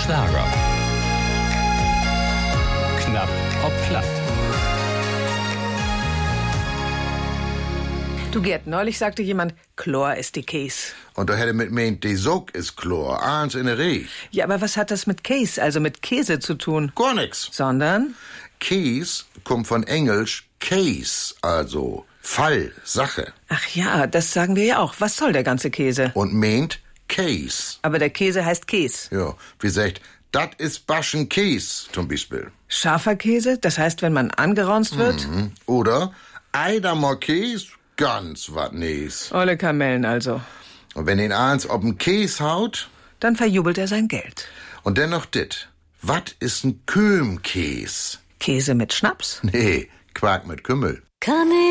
Schlager. Knapp ob platt. Du Gerd, neulich sagte jemand, Chlor ist die Käse. Und da hätte mit meint, die Sog ist Chlor, eins in der Riech. Ja, aber was hat das mit Käse, also mit Käse zu tun? Gar nix. Sondern? Käse kommt von Englisch Case, also Fall, Sache. Ach ja, das sagen wir ja auch. Was soll der ganze Käse? Und meint Case. Aber der Käse heißt Käse. Ja, wie sagt, dat is Baschen Käse, zum Beispiel. Scharfer Käse? Das heißt, wenn man angeraunzt wird? Oder Eidamer Käse, ganz wat nies. Olle Kamellen also. Und wenn ihn eins ob'n Käse haut, Dann verjubelt er sein Geld. und dennoch dit, wat is n Kömkäse? Käse mit Schnaps? Nee, Quark mit Kümmel. Kann